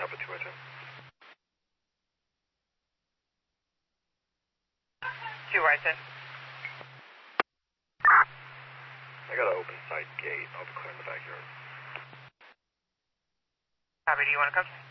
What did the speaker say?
Papa 202. 2 right then. I got an open side gate. I'll be clearing the backyard. Copy, do you want to come?